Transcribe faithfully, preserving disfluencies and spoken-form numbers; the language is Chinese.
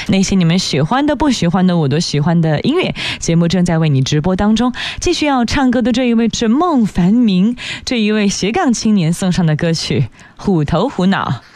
那些你们喜欢的不喜欢的我都喜欢的音乐节目正在为你直播当中。继续要唱歌的这一位是孟凡明，这一位斜杠青年送上的歌曲《虎头虎脑》。